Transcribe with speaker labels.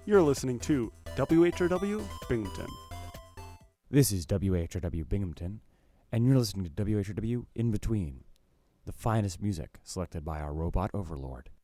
Speaker 1: You're listening to WHRW Binghamton.
Speaker 2: This is WHRW Binghamton, and you're listening to WHRW In Between, the finest music selected by our robot overlord.